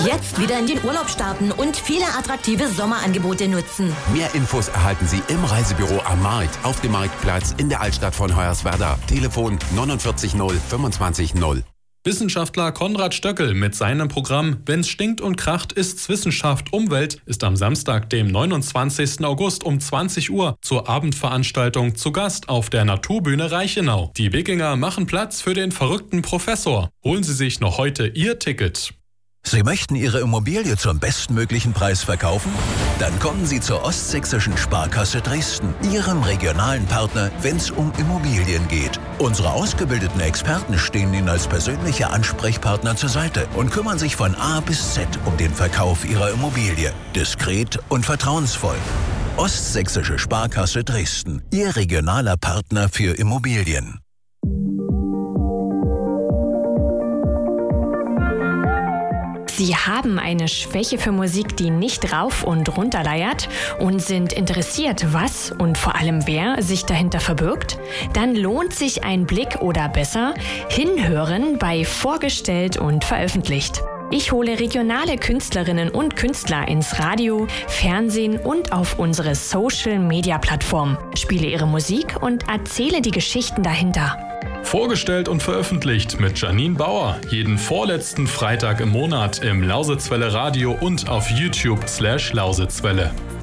Jetzt wieder in den Urlaub starten und viele attraktive Sommerangebote nutzen. Mehr Infos erhalten Sie im Reisebüro am Markt, auf dem Marktplatz in der Altstadt von Hoyerswerda. Telefon 49 0 25 0. Wissenschaftler Konrad Stöckel mit seinem Programm Wenn's stinkt und kracht, ist's Wissenschaft Umwelt ist am Samstag, dem 29. August um 20 Uhr zur Abendveranstaltung zu Gast auf der Naturbühne Reichenau. Die Wikinger machen Platz für den verrückten Professor. Holen Sie sich noch heute Ihr Ticket. Sie möchten Ihre Immobilie zum bestmöglichen Preis verkaufen? Dann kommen Sie zur Ostsächsischen Sparkasse Dresden, Ihrem regionalen Partner, wenn es um Immobilien geht. Unsere ausgebildeten Experten stehen Ihnen als persönliche Ansprechpartner zur Seite und kümmern sich von A bis Z um den Verkauf Ihrer Immobilie. Diskret und vertrauensvoll. Ostsächsische Sparkasse Dresden, Ihr regionaler Partner für Immobilien. Sie haben eine Schwäche für Musik, die nicht rauf und runter leiert und sind interessiert, was und vor allem wer sich dahinter verbirgt? Dann lohnt sich ein Blick oder besser hinhören bei Vorgestellt und Veröffentlicht. Ich hole regionale Künstlerinnen und Künstler ins Radio, Fernsehen und auf unsere Social-Media-Plattform, spiele ihre Musik und erzähle die Geschichten dahinter. Vorgestellt und veröffentlicht mit Janine Bauer. Jeden vorletzten Freitag im Monat im Lausitzwelle Radio und auf YouTube/Lausitzwelle.